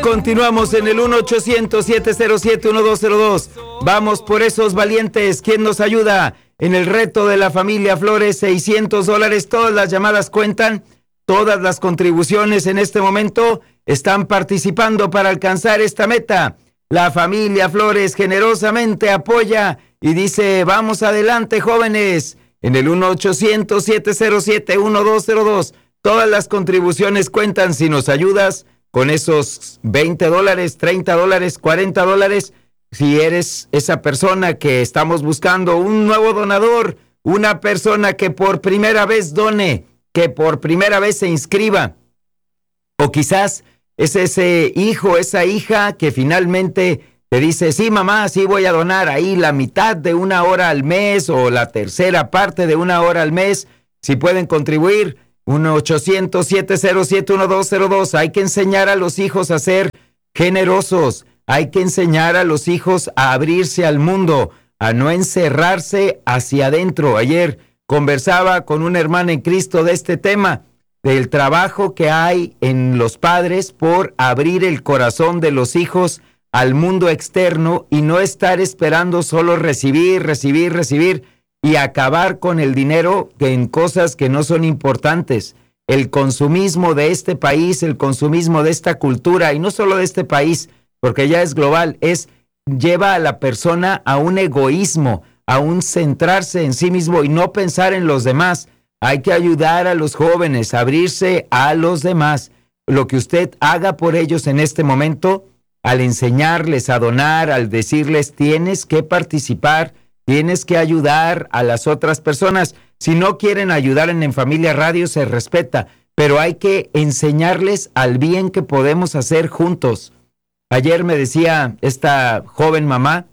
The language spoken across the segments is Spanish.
Continuamos en el 1-800-707-1202. Vamos por esos valientes. ¿Quién nos ayuda en el reto de la familia Flores? $600. Todas las llamadas cuentan. Todas las contribuciones en este momento están participando para alcanzar esta meta. La familia Flores generosamente apoya y dice: vamos adelante, jóvenes. En el 1-800-707-1202. Todas las contribuciones cuentan. Si nos ayudas con esos $20, $30, $40, si eres esa persona que estamos buscando, un nuevo donador, una persona que por primera vez done, que por primera vez se inscriba, o quizás es ese hijo, esa hija que finalmente te dice: sí, mamá, sí voy a donar ahí la mitad de una hora al mes o la tercera parte de una hora al mes, si pueden contribuir. 1-800-707-1202. Hay que enseñar a los hijos a ser generosos. Hay que enseñar a los hijos a abrirse al mundo, a no encerrarse hacia adentro. Ayer conversaba con una hermana en Cristo de este tema, del trabajo que hay en los padres por abrir el corazón de los hijos al mundo externo y no estar esperando solo recibir y acabar con el dinero en cosas que no son importantes. El consumismo de este país, el consumismo de esta cultura, y no solo de este país, porque ya es global, lleva a la persona a un egoísmo, a un centrarse en sí mismo y no pensar en los demás. Hay que ayudar a los jóvenes a abrirse a los demás. Lo que usted haga por ellos en este momento, al enseñarles a donar, al decirles: tienes que participar, tienes que ayudar a las otras personas. Si no quieren ayudar en Familia Radio, se respeta, pero hay que enseñarles al bien que podemos hacer juntos. Ayer me decía esta joven mamá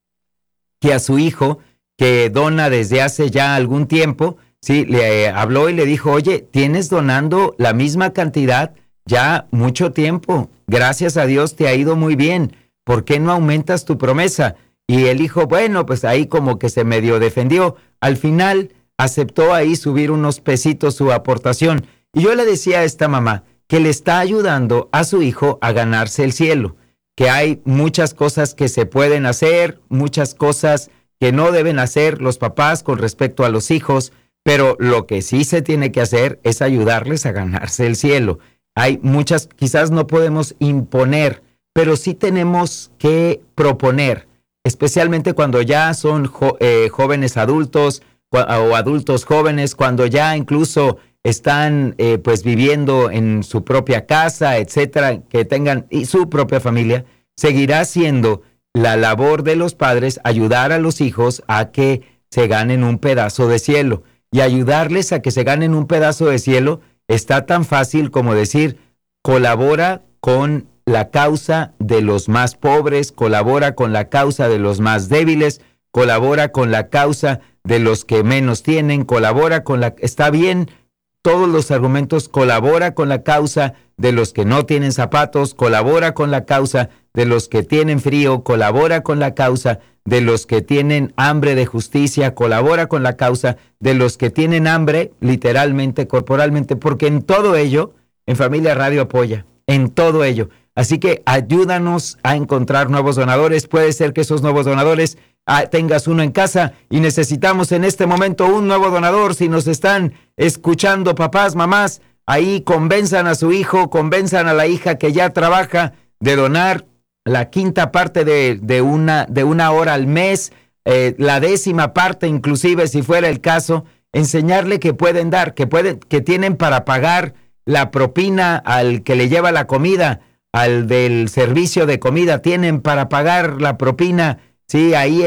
que a su hijo, que dona desde hace ya algún tiempo, sí, le habló y le dijo: oye, tienes donando la misma cantidad ya mucho tiempo. Gracias a Dios te ha ido muy bien. ¿Por qué no aumentas tu promesa? Y el hijo, bueno, pues ahí como que se medio defendió. Al final aceptó ahí subir unos pesitos su aportación. Y yo le decía a esta mamá que le está ayudando a su hijo a ganarse el cielo, que hay muchas cosas que se pueden hacer, muchas cosas que no deben hacer los papás con respecto a los hijos, pero lo que sí se tiene que hacer es ayudarles a ganarse el cielo. Hay muchas, quizás no podemos imponer, pero sí tenemos que proponer, especialmente cuando ya son jóvenes adultos o adultos jóvenes, cuando ya incluso están pues viviendo en su propia casa, etcétera, que tengan su propia familia. Seguirá siendo la labor de los padres ayudar a los hijos a que se ganen un pedazo de cielo, y ayudarles a que se ganen un pedazo de cielo está tan fácil como decir: colabora con la causa de los más pobres, colabora con la causa de los más débiles, colabora con la causa de los que menos tienen, colabora con la... Está bien, todos los argumentos, colabora con la causa de los que no tienen zapatos, colabora con la causa de los que tienen frío, colabora con la causa de los que tienen hambre de justicia, colabora con la causa de los que tienen hambre, literalmente, corporalmente, porque en todo ello, en Familia Radio apoya, en todo ello. Así que ayúdanos a encontrar nuevos donadores. Puede ser que esos nuevos donadores tengas uno en casa y necesitamos en este momento un nuevo donador. Si nos están escuchando papás, mamás, ahí convenzan a su hijo, convenzan a la hija que ya trabaja de donar la quinta parte de una hora al mes, la décima parte inclusive si fuera el caso, enseñarle que pueden dar, que tienen para pagar la propina al que le lleva la comida, al del servicio de comida, tienen para pagar la propina, sí, ahí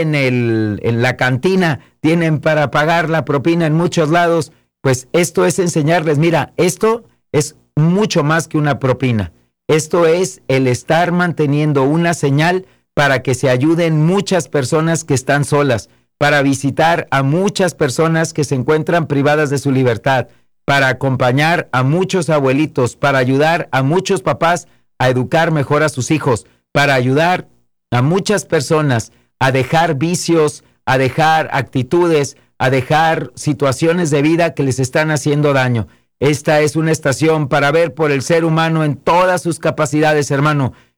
en la cantina, tienen para pagar la propina en muchos lados. Pues esto es enseñarles: mira, esto es mucho más que una propina. Esto es el estar manteniendo una señal para que se ayuden muchas personas que están solas, para visitar a muchas personas que se encuentran privadas de su libertad, para acompañar a muchos abuelitos, para ayudar a muchos papás a educar mejor a sus hijos, para ayudar a muchas personas a dejar vicios, a dejar actitudes, a dejar situaciones de vida que les están haciendo daño. Esta es una estación para ver por el ser humano en todas sus capacidades, hermano.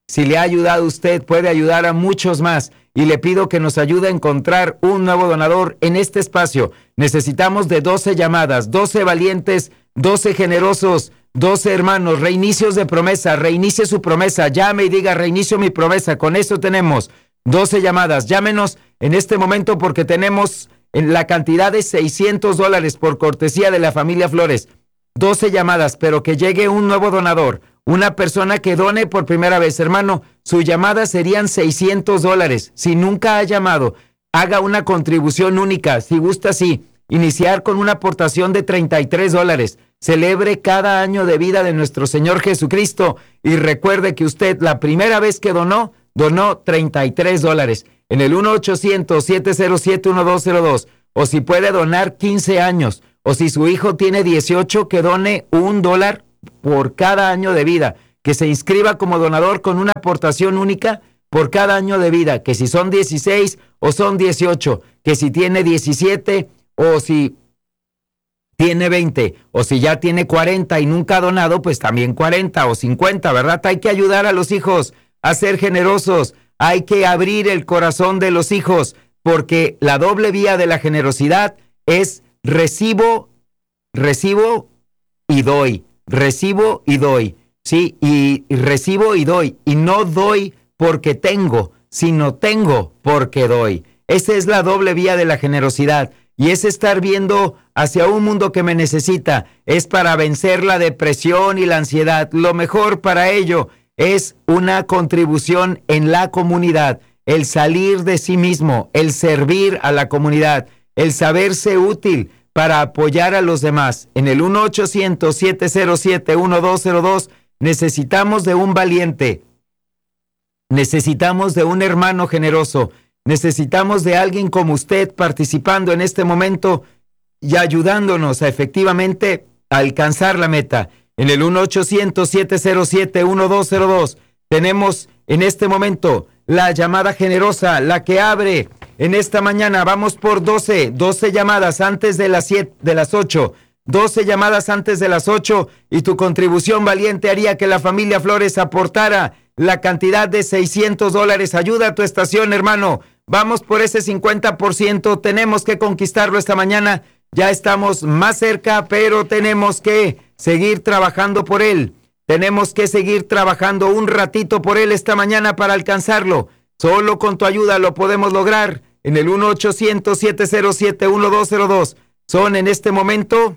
Si le ha ayudado a usted, puede ayudar a muchos más. Y le pido que nos ayude a encontrar un nuevo donador en este espacio. Necesitamos de 12 llamadas, 12 valientes, 12 generosos, 12 hermanos, reinicios de promesa, reinicie su promesa, llame y diga reinicio mi promesa. Con eso tenemos 12 llamadas. Llámenos en este momento porque tenemos en la cantidad de $600 por cortesía de la familia Flores. 12 llamadas, pero que llegue un nuevo donador, una persona que done por primera vez. Hermano, su llamada serían $600. Si nunca ha llamado, haga una contribución única. Si gusta, sí, iniciar con una aportación de $33. Celebre cada año de vida de nuestro Señor Jesucristo y recuerde que usted la primera vez que donó $33 en el 1-800-707-1202, o si puede donar 15 años, o si su hijo tiene 18, que done $1 por cada año de vida, que se inscriba como donador con una aportación única por cada año de vida, que si son 16 o son 18, que si tiene 17 o si tiene 20, o si ya tiene 40 y nunca ha donado, pues también 40 o 50, ¿verdad? Hay que ayudar a los hijos a ser generosos, hay que abrir el corazón de los hijos, porque la doble vía de la generosidad es recibo y doy, ¿sí? Y recibo y doy, y no doy porque tengo, sino tengo porque doy. Esa es la doble vía de la generosidad, y es estar viendo hacia un mundo que me necesita, es para vencer la depresión y la ansiedad. Lo mejor para ello es una contribución en la comunidad, el salir de sí mismo, el servir a la comunidad, el saberse útil para apoyar a los demás. En el 1-800-707-1202 necesitamos de un valiente, necesitamos de un hermano generoso, necesitamos de alguien como usted participando en este momento y ayudándonos a efectivamente alcanzar la meta. En el 1-800-707-1202 tenemos en este momento la llamada generosa, la que abre en esta mañana. Vamos por 12 llamadas antes de las 8. 12 llamadas antes de las 8 y tu contribución valiente haría que la familia Flores aportara la cantidad de $600. Ayuda a tu estación, hermano. Vamos por ese 50%. Tenemos que conquistarlo esta mañana. Ya estamos más cerca, pero tenemos que seguir trabajando por él. Tenemos que seguir trabajando un ratito por él esta mañana para alcanzarlo. Solo con tu ayuda lo podemos lograr. En el 1-800-707-1202. Son en este momento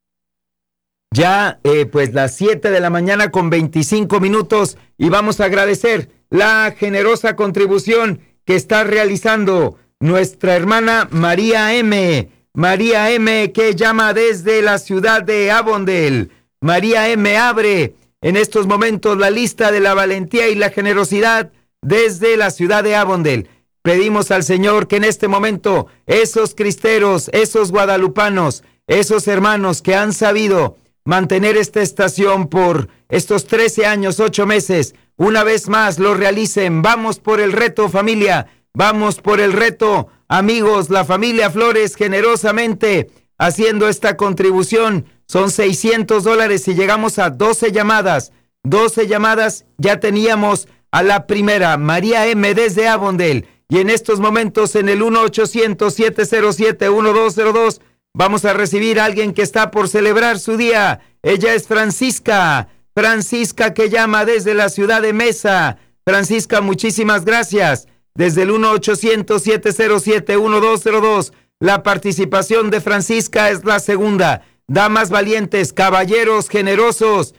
ya pues las 7 de la mañana con 25 minutos y vamos a agradecer la generosa contribución que está realizando nuestra hermana María M. María M, que llama desde la ciudad de Avondale. María M abre en estos momentos la lista de la valentía y la generosidad desde la ciudad de Avondale. Pedimos al Señor que en este momento esos cristeros, esos guadalupanos, esos hermanos que han sabido mantener esta estación por estos 13 años, 8 meses, una vez más lo realicen. Vamos por el reto, familia. Vamos por el reto, amigos. La familia Flores generosamente haciendo esta contribución. Son $600 y llegamos a 12 llamadas. 12 llamadas, ya teníamos a la primera, María M. desde Avondale. Y en estos momentos en el 1-800-707-1202 vamos a recibir a alguien que está por celebrar su día. Ella es Francisca. Francisca, que llama desde la ciudad de Mesa. Francisca, muchísimas gracias. Desde el 1-800-707-1202. La participación de Francisca es la segunda. Damas valientes, caballeros generosos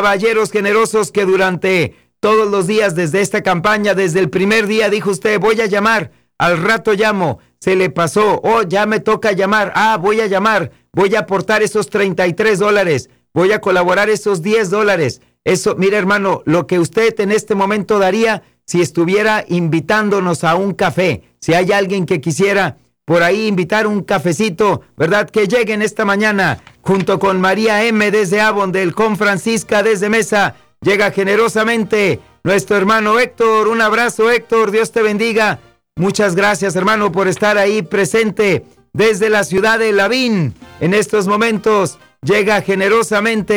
que durante todos los días desde esta campaña, desde el primer día dijo usted, voy a llamar, al rato llamo, se le pasó, ya me toca llamar, voy a llamar, voy a aportar esos $33, voy a colaborar esos $10. Eso, mire hermano, lo que usted en este momento daría si estuviera invitándonos a un café, si hay alguien que quisiera por ahí invitar un cafecito, ¿verdad? Que lleguen esta mañana junto con María M. desde Avondale, con Francisca desde Mesa. Llega generosamente nuestro hermano Héctor. Un abrazo, Héctor. Dios te bendiga. Muchas gracias, hermano, por estar ahí presente desde la ciudad de Lavín. En estos momentos llega generosamente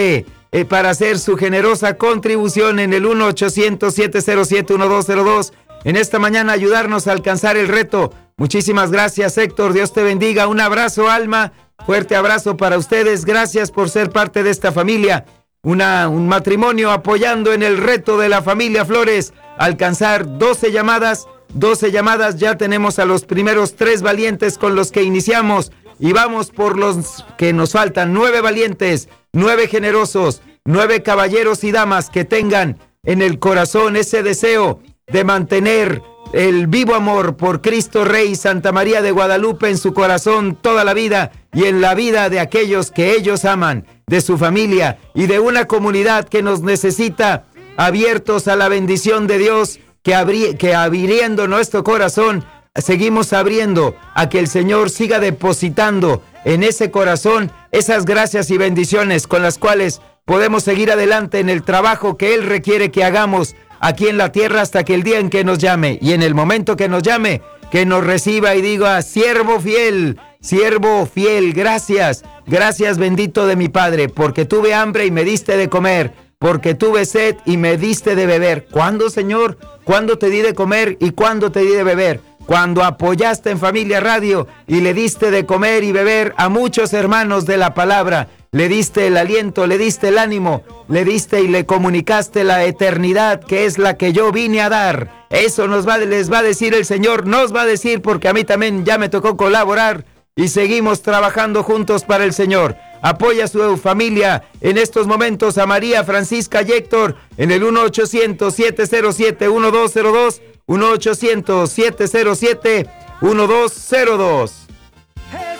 para hacer su generosa contribución en el 1-800-707-1202. En esta mañana ayudarnos a alcanzar el reto. Muchísimas gracias, Héctor. Dios te bendiga. Un abrazo, Alma. Fuerte abrazo para ustedes. Gracias por ser parte de esta familia. Un matrimonio apoyando en el reto de la familia Flores. Alcanzar 12 llamadas. 12 llamadas. Ya tenemos a los primeros 3 valientes con los que iniciamos. Y vamos por los que nos faltan. 9 valientes, 9 generosos, 9 caballeros y damas que tengan en el corazón ese deseo de mantener el vivo amor por Cristo Rey y Santa María de Guadalupe en su corazón toda la vida y en la vida de aquellos que ellos aman, de su familia y de una comunidad que nos necesita, abiertos a la bendición de Dios, que abriendo nuestro corazón, seguimos abriendo a que el Señor siga depositando en ese corazón esas gracias y bendiciones con las cuales podemos seguir adelante en el trabajo que Él requiere que hagamos aquí en la tierra hasta que el día en que nos llame. Y en el momento que nos llame, que nos reciba y diga: siervo fiel, gracias, gracias bendito de mi Padre, porque tuve hambre y me diste de comer, porque tuve sed y me diste de beber. ¿Cuándo, Señor? ¿Cuándo te di de comer y cuándo te di de beber? Cuando apoyaste en Familia Radio y le diste de comer y beber a muchos hermanos de la palabra, le diste el aliento, le diste el ánimo, le diste y le comunicaste la eternidad, que es la que yo vine a dar. Eso les va a decir el Señor, nos va a decir, porque a mí también ya me tocó colaborar y seguimos trabajando juntos para el Señor. Apoya a su familia en estos momentos, a María, Francisca y Héctor, en el 1-800-707-1202, 1-800-707-1202.